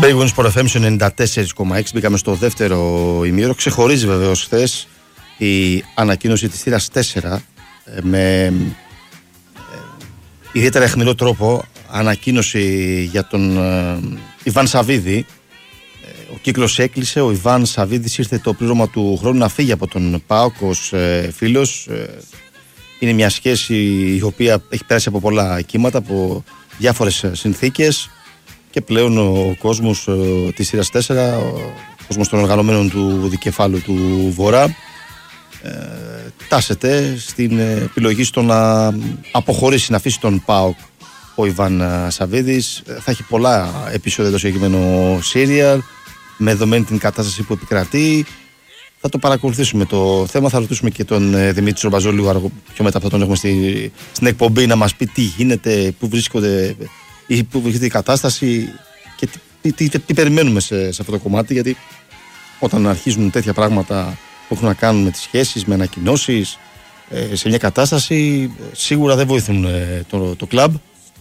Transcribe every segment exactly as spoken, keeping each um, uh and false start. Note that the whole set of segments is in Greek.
Μπέιγον Sport εφ εμ ενενήντα τέσσερα κόμμα έξι. Μπήκαμε στο δεύτερο ημίωρο. Ξεχωρίζει βεβαίως χθες η ανακοίνωση της θύρας τέσσερα με ε, ιδιαίτερα αιχμηρό τρόπο. Ανακοίνωση για τον ε, Ιβάν Σαββίδη. Ο κύκλος έκλεισε, ο Ιβάν Σαββίδης ήρθε το πλήρωμα του χρόνου να φύγει από τον ΠΑΟΚ ως ε, φίλος. Ε, είναι μια σχέση η οποία έχει πέρασει από πολλά κύματα, από διάφορες συνθήκες και πλέον ο κόσμος ε, της σειράς τέσσερα, ο κόσμος των οργανωμένων του δικεφάλου του Βορρά ε, τάσεται στην επιλογή στο να αποχωρήσει, να αφήσει τον ΠΑΟΚ ο Ιβάν Σαββίδης. Θα έχει πολλά επεισόδια το συγκεκριμένο σύριαλ με δεδομένη την κατάσταση που επικρατεί. Θα το παρακολουθήσουμε το θέμα. Θα ρωτήσουμε και τον Δημήτρη Ρομπαζό λίγο αργό, πιο μετά, θα τον έχουμε στη, στην εκπομπή, να μας πει τι γίνεται, πού βρίσκονται ή πού βρίσκεται η κατάσταση και τι, τι, τι, τι περιμένουμε σε, σε αυτό το κομμάτι. Γιατί όταν αρχίζουν τέτοια πράγματα που έχουν να κάνουν με τις σχέσεις, με ανακοινώσεις, ε, σε μια κατάσταση, σίγουρα δεν βοηθούν ε, το, το κλαμπ.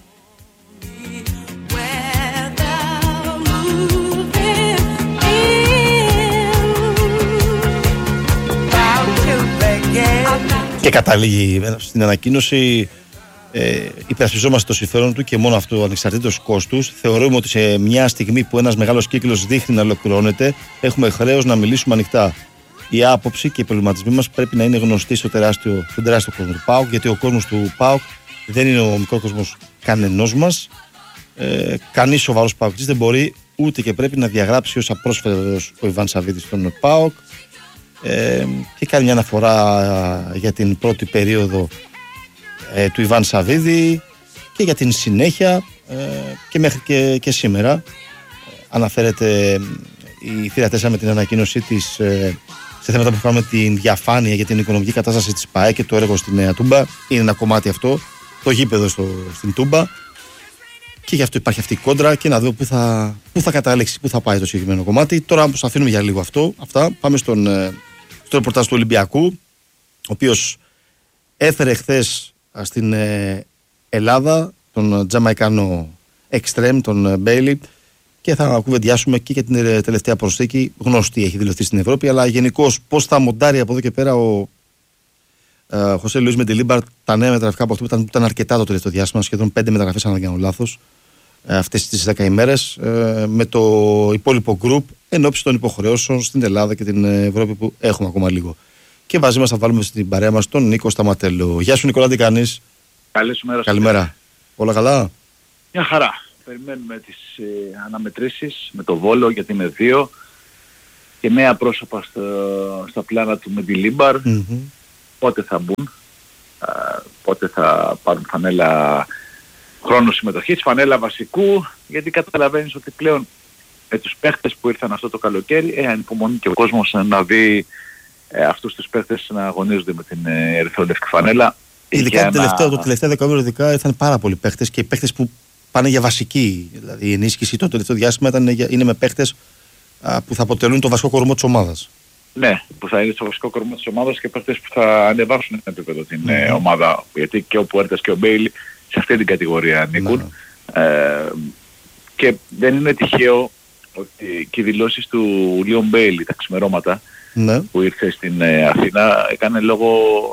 Και καταλήγει στην ανακοίνωση, ε, υπερασπιζόμαστε το συμφέρον του και μόνο αυτό, ανεξαρτήτως κόστους. Θεωρούμε ότι σε μια στιγμή που ένας μεγάλος κύκλος δείχνει να ολοκληρώνεται, έχουμε χρέος να μιλήσουμε ανοιχτά. Η άποψη και οι προβληματισμοί μας πρέπει να είναι γνωστοί στο τεράστιο, στον τεράστιο κόσμο του ΠΑΟΚ, γιατί ο κόσμος του ΠΑΟΚ δεν είναι ο μικρός κόσμος κανενός μας. Ε, κανείς σοβαρός ΠΑΟΚτής δεν μπορεί ούτε και πρέπει να διαγράψει ως απρόσφαιρος ο Ιβάν Σαββίδης στον ΠΑΟΚ. Ε, και κάνει μια αναφορά για την πρώτη περίοδο ε, του Ιβάν Σαββίδη και για την συνέχεια ε, και μέχρι και, και σήμερα. Ε, αναφέρεται η θύρα τέσσερα με την ανακοίνωσή της ε, σε θέματα που κάνουν με την διαφάνεια για την οικονομική κατάσταση της ΠΑΕ και το έργο στη Νέα Τούμπα. Είναι ένα κομμάτι αυτό, το γήπεδο στο, στην Τούμπα, και γι' αυτό υπάρχει αυτή η κόντρα και να δούμε πού θα, πού θα καταλήξει, πού θα πάει το συγκεκριμένο κομμάτι. Τώρα όμως αφήνουμε για λίγο αυτό, αυτά. Πάμε στον, στο ρεπορτάζ του Ολυμπιακού, ο οποίος έφερε χθες στην Ελλάδα τον Τζαμαϊκάνο Extreme, τον Μπέιλι, και θα κουβεντιάσουμε και για την τελευταία προσθήκη. Γνωστή, έχει δηλωθεί στην Ευρώπη, αλλά γενικώς πώς θα μοντάρει από εδώ και πέρα ο Uh, Χωσέ Λουίς Μεντιλίμπαρ τα νέα μεταγραφικά που ήταν, ήταν αρκετά το τελευταίο διάστημα, σχεδόν πέντε μεταγραφές, αν δεν κάνω λάθος, uh, αυτές τις δέκα ημέρες, uh, με το υπόλοιπο γκρουπ εν ώψη των υποχρεώσεων στην Ελλάδα και την Ευρώπη που έχουμε ακόμα λίγο. Και μαζί μας θα βάλουμε στην παρέα μας τον Νίκο Σταματέλο. Γεια σου Νικόλα, τι κάνεις? Καλή σου μέρα. Καλημέρα. Όλα καλά? Μια χαρά. Περιμένουμε τις ε, αναμετρήσεις με το Βόλο, γιατί είναι δύο και νέα πρόσωπα στο, στα πλάνα του Μεντιλίμπαρ. Mm-hmm. Πότε θα μπουν, α, πότε θα πάρουν φανέλα χρόνο συμμετοχής, φανέλα βασικού, γιατί καταλαβαίνεις ότι πλέον με τους παίχτες που ήρθαν αυτό το καλοκαίρι, ε, ανυπομονεί και ο κόσμος να δει ε, αυτούς τους παίχτες να αγωνίζονται με την ε, ερυθρόλευκη φανέλα. Ειδικά το τελευταίο, το τελευταίο δεκαήμερο ειδικά ήρθαν πάρα πολλοί παίχτες και παίχτες που πάνε για βασική. Δηλαδή η ενίσχυση το τελευταίο διάστημα ήταν, είναι με παίχτες α, που θα αποτελούν το βασικό κορμό της ομάδας. Ναι, που θα είναι στο βασικό κορμό της ομάδας και παίχτες που θα ανεβάσουν το επίπεδο την mm-hmm. ε, ομάδα. Γιατί και ο Πουέρτας και ο Μπέιλι σε αυτή την κατηγορία ανήκουν. Mm-hmm. Ε, και δεν είναι τυχαίο ότι και οι δηλώσεις του Λίον Μπέιλι τα ξημερώματα mm-hmm. που ήρθε στην ε, Αθήνα έκανε λόγο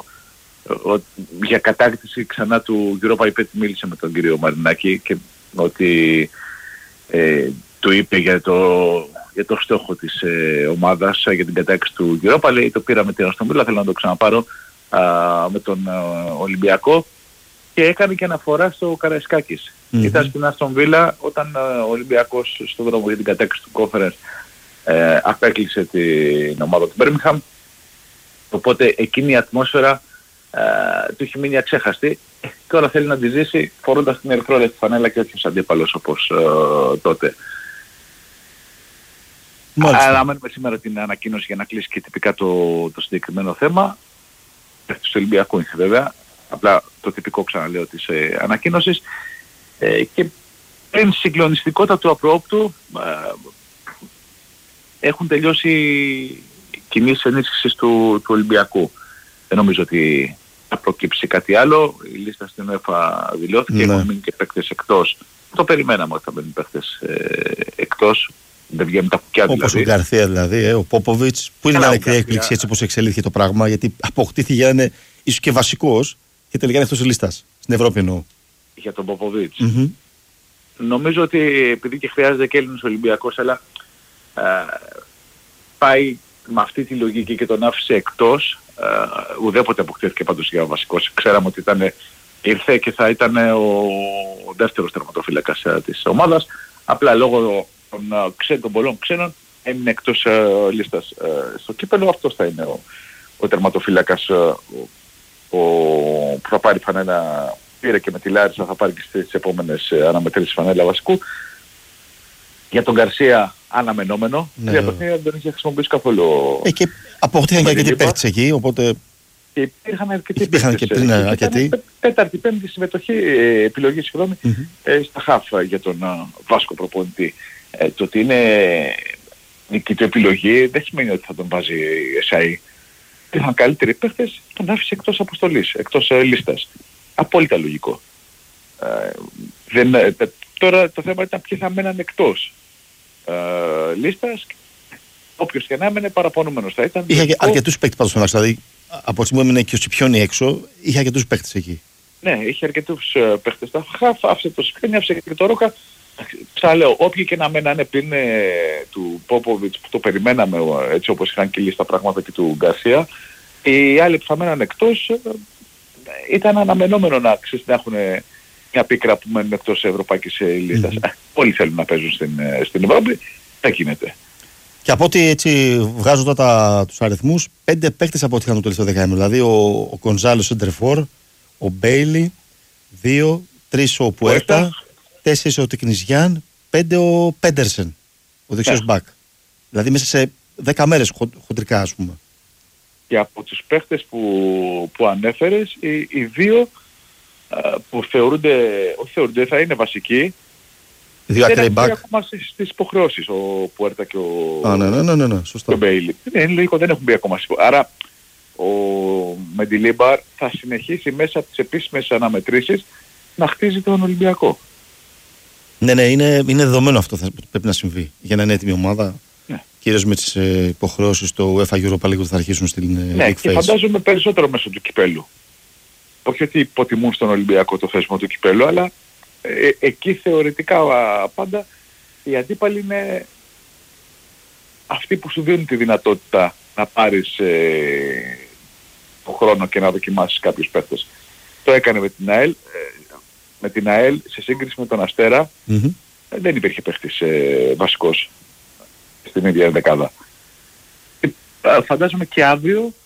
ο, για κατάκτηση ξανά του Europa Pet. Μίλησε με τον κύριο Μαρινάκη και ότι ε, του είπε για το... για το στόχο της ε, ομάδας για την κατάκτηση του Europa. Λέει, το πήρα με την Αστον Βίλα, θέλω να το ξαναπάρω α, με τον α, Ολυμπιακό, και έκανε και αναφορά στο Καραϊσκάκης. Mm-hmm. Ήταν στην Αστον Βίλα όταν α, ο Ολυμπιακός στον δρόμο για την κατάκτηση του Conference ε, απέκλεισε την ομάδα του Μπέρμιγχαμ, οπότε εκείνη η ατμόσφαιρα α, του έχει μείνει αξέχαστη και τώρα θέλει να τη ζήσει φορώντας την ερυθρόλευκη φανέλα και όχι ως αντίπαλος όπως α, τότε. Αναμένουμε σήμερα την ανακοίνωση για να κλείσει και τυπικά το, το συγκεκριμένο θέμα. Του Ολυμπιακού είναι βέβαια, απλά το τυπικό ξαναλέω της ε, ανακοίνωσης. Ε, και πριν συγκλονιστικότητα του απρόοπτου ε, έχουν τελειώσει κινήσεις ενίσχυσης του, του Ολυμπιακού. Δεν νομίζω ότι θα προκύψει κάτι άλλο. Η λίστα στην UEFA δηλώθηκε, έχουν μείνει και παίκτες εκτός το περιμέναμε ότι θα μπαίνουν παίχτες ε, εκτός. Δεν βγαίνουν τα κουκιά δηλαδή. Όπως ο Γκαρθία δηλαδή, ε, ο Πόποβιτς, που είναι μια νεκρή έκπληξη έτσι όπως εξελίχθηκε το πράγμα, γιατί αποκτήθηκε για να είναι ίσως και βασικός και τελικά είναι εκτός της λίστας. Στην Ευρώπη εννοώ. Για τον Πόποβιτς. Mm-hmm. Νομίζω ότι επειδή και χρειάζεται και Έλληνος Ολυμπιακός, αλλά ε, πάει με αυτή τη λογική και τον άφησε εκτός. Ε, ουδέποτε αποκτήθηκε πάντως για βασικός. Ξέραμε ότι ήταν, ήρθε και θα ήταν ο, ο δεύτερος τερματοφύλακας ε, της ομάδας. Απλά λόγω των, ξέ, των πολλών ξένων έμεινε εκτός ε, λίστας ε, στο κύπελλο. Αυτός θα είναι ο, ο τερματοφύλακας ε, ο, ο, που θα πάρει φανέλα. Πήρε και με τη Λάρισα, θα πάρει και στις επόμενες ε, αναμετρήσεις φανέλα βασικού. Για τον Γκαρσία αναμενόμενο. Ναι. Για τον Γκαρσία δεν είχε χρησιμοποιήσει καθόλου. Ε, και αποκτήθηκαν και αρκετοί παίκτες εκεί, οπότε... Και υπήρχαν αρκετοί υπήρχαν παίκτες. Και πριν αρκετοί. Τέταρτη, πέμπτη συμμετοχή, ε, επιλογή συγγνώμη, mm-hmm. ε, στα χάφ για τον uh, Βάσκο προπονητή. Ε, το ότι είναι νικητή επιλογή δεν σημαίνει ότι θα τον βάζει εσάι. Υπήρχαν καλύτεροι παίκτες, τον άφησε εκτός αποστολής, εκτός ε, λίστας. Απόλυτα λογικό. Ε, δεν, ε, τώρα το θέμα ήταν ποιοι θα μέναν εκτός ε, λίστας. Όποιος και να έμενε παραπονούμενος θα ήταν. Είχε αρκετούς παίκτες πάντως στον Άξο, δηλαδή από τη στιγμή που έμεινε και ο Σιπιόνι έξω, είχε αρκετούς παίκτες εκεί. Ναι, είχε αρκετούς uh, παίκτες. Τα χαφ, άφησε το Σκρίνι, άφησε και το Ρόκα. Ξαναλέω, όποιοι και να μένανε πριν ε, του Πόποβιτς που το περιμέναμε έτσι όπως είχαν κυλήσει τα πράγματα και του Γκαρσία, οι άλλοι που θα μέναν εκτός ε, ήταν αναμενόμενο να, ξέρεις, να έχουν μια πίκρα που μένουν εκτός ευρωπαϊκής λίστας. Mm-hmm. Όλοι θέλουν να παίζουν στην, στην Ευρώπη, δεν γίνεται. Και από ό,τι έτσι βγάζω τώρα τους αριθμούς, πέντε παίκτες από ό,τι είχαν το τελευταίο δεκαήμερο. Δηλαδή ο, ο Κονζάλο Σεντερφόρ, ο Μπέιλι, δύο, τρεις ο Πουέρτα, τέσσερις ο Τικνιζιάν, πέντε ο Πέντερσεν, ο δεξιός μπακ. Δηλαδή μέσα σε δέκα μέρες χο, χοντρικά ας πούμε. Και από τους παίκτες που, που ανέφερες, οι, οι δύο α, που θεωρούνται, όχι θεωρούνται, θα είναι βασικοί. Δύο ακραίοι μπακ. Ακόμα στις, στις υποχρεώσεις, ο Πουέρτα και ο, Α, ναι, ναι, ναι, ναι, ναι, σωστά. ο Μπέιλι. Ναι, είναι λογικό, δεν έχουν μπει ακόμα στις υποχρεώσεις. Άρα ο Μεντιλίμπαρ θα συνεχίσει μέσα από τις επίσημες αναμετρήσεις να χτίζει τον Ολυμπιακό. Ναι, ναι, είναι, είναι δεδομένο αυτό θα, πρέπει να συμβεί για να είναι έτοιμη ομάδα. Ναι. Κυρίως με τις ε, υποχρεώσεις του UEFA Europa League που θα αρχίσουν στην ε, ναι, League και Phase. φαντάζομαι περισσότερο μέσω του κυπέλου. Όχι ότι υποτιμούν στον Ολυμπιακό το θέσιμο του κυπέλου, αλλά ε, εκεί θεωρητικά α, πάντα οι αντίπαλοι είναι αυτοί που σου δίνουν τη δυνατότητα να πάρεις ε, το χρόνο και να δοκιμάσεις κάποιους παίκτες. Το έκανε με την ΑΕΛ. Ε, με την ΑΕΛ σε σύγκριση με τον Αστέρα mm-hmm. ε, δεν υπήρχε παίκτης ε, βασικός στην ίδια δεκάδα. Ε, φαντάζομαι και αύριο